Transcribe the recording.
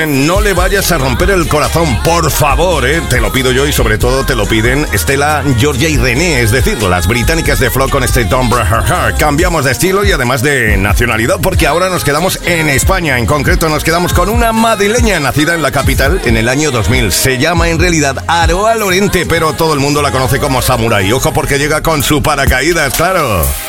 no le vayas a romper el corazón, por favor, te lo pido yo y sobre todo te lo piden Estela, Georgia y René, es decir, las británicas de Flow con este Don't Break Her Heart. Cambiamos de estilo y además de nacionalidad porque ahora nos quedamos en España, en concreto nos quedamos con una madrileña nacida en la capital en el año 2000. Se llama en realidad Aroa Lorente, pero todo el mundo la conoce como Samurai. Ojo porque llega con su paracaídas, claro.